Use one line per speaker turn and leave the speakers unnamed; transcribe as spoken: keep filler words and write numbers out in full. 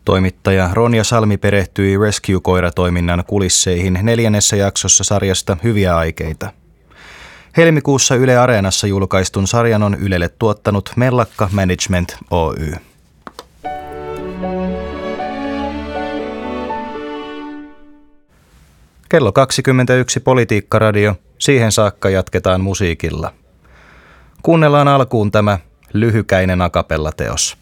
Toimittaja Ronja Salmi perehtyi Rescue-koiratoiminnan kulisseihin neljännessä jaksossa sarjasta Hyviä aikeita. Helmikuussa Yle Areenassa julkaistun sarjan on Ylelle tuottanut Mellakka Management Oy. Kello kaksikymmentäyksi Politiikka-radio. Siihen saakka jatketaan musiikilla. Kuunnellaan alkuun tämä lyhykäinen a cappella-teos.